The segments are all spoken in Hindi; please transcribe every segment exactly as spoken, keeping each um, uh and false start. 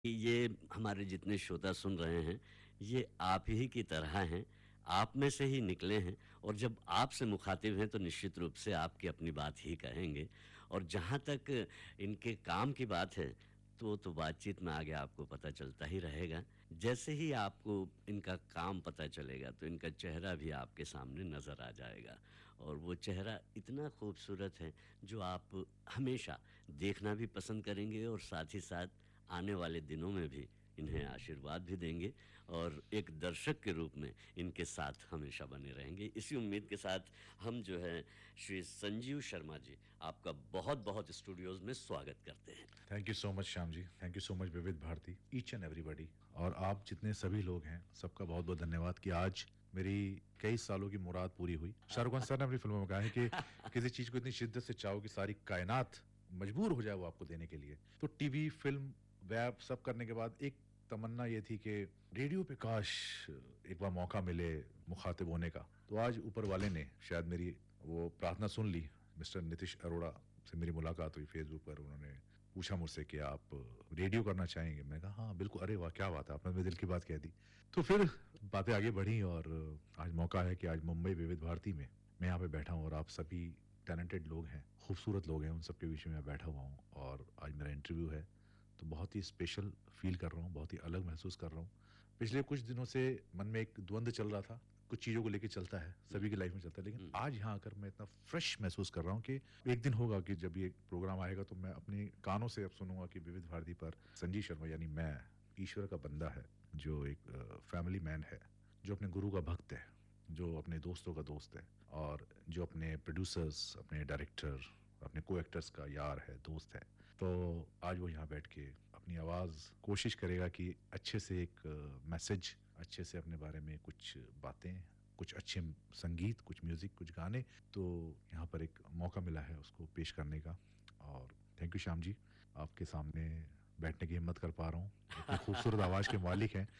ये हमारे जितने श्रोता सुन रहे हैं, ये आप ही की तरह हैं, आप में से ही निकले हैं और जब आपसे मुखातिब हैं तो निश्चित रूप से आपकी अपनी बात ही कहेंगे और जहाँ तक इनके काम की बात है, तो तो बातचीत में आगे आपको पता चलता ही रहेगा। जैसे ही आपको इनका काम पता चलेगा, तो इनका चेहरा भी आपके सामने नज़र आ जाएगा और वो चेहरा इतना खूबसूरत है, जो आप हमेशा देखना भी पसंद करेंगे और साथ ही साथ आने वाले दिनों में भी इन्हें आशीर्वाद भी देंगे और एक दर्शक के रूप में इनके साथ हमेशा बने रहेंगे। इसी उम्मीद के साथ हम जो है श्री संजीव शर्मा जी, आपका बहुत-बहुत स्टूडियोज़ में स्वागत करते हैं। Thank you so much Shyam ji, thank you so much विविध भारती, ईच एंड एवरीबॉडी और आप जितने सभी लोग हैं, सबका बहुत-बहुत धन्यवाद कि आज मेरी कई सालों की मुराद पूरी हुई। शाहरुख खान सर ने अपनी फिल्मों में कहा है कि किसी चीज़ को इतनी शिद्दत से चाहो कि सारी कायनात मजबूर हो जाए वो आपको देने के लिए। तो टीवी, फ़िल्म, वेब सब करने के बाद एक तमन्ना ये थी कि रेडियो पे काश एक बार मौका मिले मुखातिब होने का। तो आज ऊपर वाले ने शायद मेरी वो प्रार्थना सुन ली। मिस्टर नीतीश अरोड़ा से मेरी मुलाकात हुई फेसबुक पर, उन्होंने पूछा मुझसे कि आप रेडियो करना चाहेंगे? मैंने कहा हाँ बिल्कुल, अरे वाह क्या बात है, आपने मेरे दिल की बात कह दी। तो फिर बातें आगे बढ़ी और आज मौका है कि आज मुंबई विविध भारती में मैं यहाँ पे बैठा हूँ और आप सभी टैलेंटेड लोग हैं, खूबसूरत लोग हैं, उन सबके बीच में मैं बैठा हुआ हूँ और आज मेरा इंटरव्यू है। तो बहुत ही स्पेशल फील कर रहा हूँ, बहुत ही अलग महसूस कर रहा हूँ। पिछले कुछ दिनों से मन में एक द्वंद्व चल रहा था, कुछ चीज़ों को लेके चलता है, सभी की लाइफ में चलता है, लेकिन आज यहाँ आकर मैं इतना फ्रेश महसूस कर रहा हूँ कि एक दिन होगा कि जब ये प्रोग्राम आएगा तो मैं अपने कानों से अब सुनूंगा कि विविध भारती पर संजीव शर्मा यानी मैं, ईश्वर का बंदा है, जो एक फैमिली मैन है, जो अपने गुरु का भक्त है, जो अपने दोस्तों का दोस्त है और जो अपने प्रोड्यूसर्स, अपने डायरेक्टर, अपने को एक्टर्स का यार है, दोस्त है। तो आज वो यहाँ बैठ के अपनी आवाज़ कोशिश करेगा कि अच्छे से एक मैसेज, अच्छे से अपने बारे में कुछ बातें, कुछ अच्छे संगीत, कुछ म्यूज़िक, कुछ गाने। तो यहाँ पर एक मौका मिला है उसको पेश करने का और थैंक यू श्याम जी, आपके सामने बैठने की हिम्मत कर पा रहा हूँ। इतनी खूबसूरत आवाज़ के मालिक हैं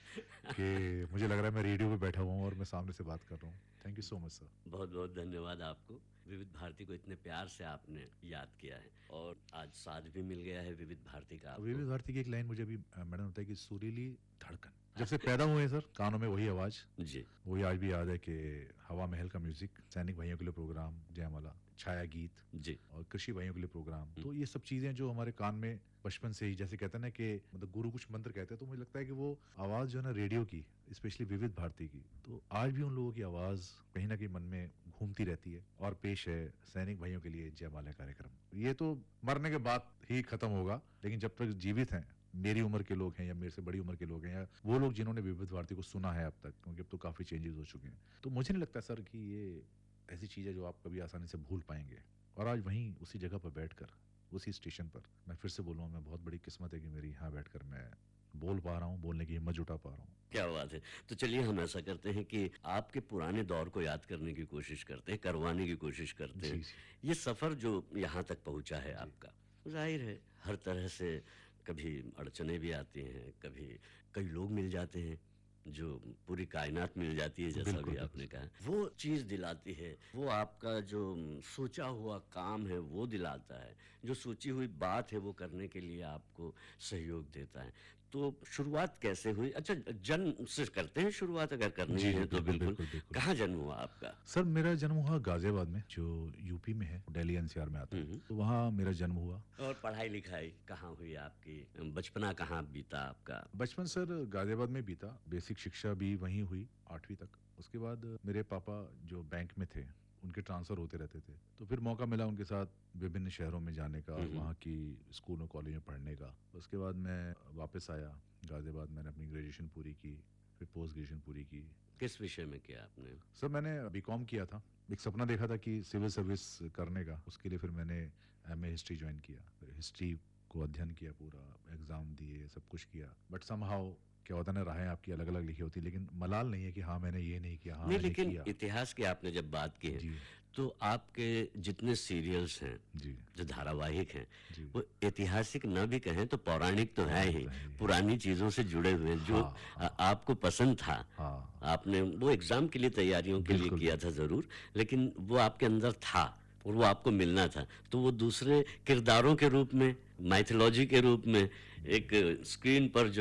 कि मुझे लग रहा है मैं रेडियो पे बैठा हुआ हूँ और मैं सामने से बात कर रहा हूँ। Thank you so much sir. बहुत-बहुत धन्यवाद आपको। विविध भारती को इतने प्यार से आपने याद किया है और आज साथ भी मिल गया है विविध भारती का आपको। विविध भारती की एक लाइन मुझे अभी मैडम होता है कि सुरीली धड़कन, जब से पैदा हुए हैं सर कानों में वही आवाज़, जी। वही आज भी याद है कि हवा महल का म्यूजिक, सैनिक भाइयों के लिए प्रोग्राम, जयमाला, छाया गीत जी। और कृषि भाइयों के लिए प्रोग्राम। तो ये सब चीज़ें जो हमारे कान में बचपन से ही, जैसे कहते हैं ना कि मतलब गुरु कुछ मंत्र कहते हैं, तो मुझे लगता है कि वो आवाज़ जो है ना रेडियो की, स्पेशली विविध भारती की, तो आज भी उन लोगों की आवाज़ कहीं ना कहीं मन में घूमती रहती है। और पेश है सैनिक भाइयों के लिए जयमाला कार्यक्रम। ये तो मरने के बाद ही खत्म होगा, लेकिन जब तक जीवित हैं, मेरी उम्र के लोग हैं या मेरे से बड़ी उम्र के लोग हैं या वो लोग जिन्होंने विविध भारती को सुना है अब तक, क्योंकि अब तो काफ़ी चेंजेस हो चुके हैं, तो मुझे नहीं लगता सर कि ये ऐसी चीज़ है जो आप कभी आसानी से भूल पाएंगे। और आज वहीं उसी जगह पर बैठकर, उसी स्टेशन पर, मैं फिर से बोलूँ, मैं बहुत बड़ी किस्मत है कि मेरी यहाँ बैठकर मैं बोल पा रहा हूँ, बोलने की हिम्मत जुटा पा रहा हूँ। क्या बात है। तो चलिए हम ऐसा करते हैं कि आपके पुराने दौर को याद करने की कोशिश करते हैं, करवाने की कोशिश करते हैं। ये सफ़र जो यहाँ तक पहुँचा है आपका, ज़ाहिर है हर तरह से कभी अड़चने भी आती हैं, कभी कई लोग मिल जाते हैं, जो पूरी कायनात मिल जाती है, जैसा भी आपने कहा, वो चीज़ दिलाती है, वो आपका जो सोचा हुआ काम है वो दिलाता है, जो सोची हुई बात है वो करने के लिए आपको सहयोग देता है। तो शुरुआत कैसे हुई? अच्छा, जन्म से करते हैं शुरुआत, अगर करनी है तो बिल्कुल। कहाँ जन्म हुआ आपका? सर मेरा जन्म हुआ गाजियाबाद में, जो यूपी में है, दिल्ली एनसीआर में आता है, तो वहाँ मेरा जन्म हुआ। और पढ़ाई लिखाई कहाँ हुई आपकी? बचपना कहाँ बीता आपका? बचपन सर गाजियाबाद में बीता, बेसिक शिक्षा भी वहीं हुई आठवीं तक। उसके बाद मेरे पापा जो बैंक में थे, उनके ट्रांसफ़र होते रहते थे, तो फिर मौका मिला उनके साथ विभिन्न शहरों में जाने का, वहाँ की स्कूल और कॉलेज में पढ़ने का। उसके बाद मैं वापस आया गाजियाबाद, मैंने अपनी ग्रेजुएशन पूरी की, फिर पोस्ट ग्रेजुएशन पूरी की। किस विषय में किया आपने? सर मैंने बीकॉम किया था, एक सपना देखा था कि सिविल सर्विस करने का, उसके लिए फिर मैंने एमए हिस्ट्री ज्वाइन किया, फिर हिस्ट्री को अध्ययन किया, पूरा एग्ज़ाम दिए, सब कुछ किया, बट समहाउ क्या होता है ना, राहें आपकी अलग अलग लिखी होती है, लेकिन मलाल नहीं है कि हाँ मैंने ये नहीं किया, हाँ नहीं, मैंने लेकिन किया। इतिहास की आपने जब बात की है, जी तो आपके जितने सीरियल्स हैं, जी जो धारावाहिक हैं, जी वो ऐतिहासिक न भी कहें तो पौराणिक तो है ही, पौराणिक तो है ही। पुरानी चीज़ों से जुड़े हुए हैं, जो हाँ, आ, आपको पसंद था। हाँ आपने वो एग्ज़ाम के लिए तैयारियों के लिए बिल्कुल किया था ज़रूर, लेकिन वो आपके अंदर था, और वो आपको मिलना था, तो वो दूसरे किरदारों के रूप में, माइथोलॉजी के रूप में एक स्क्रीन पर जो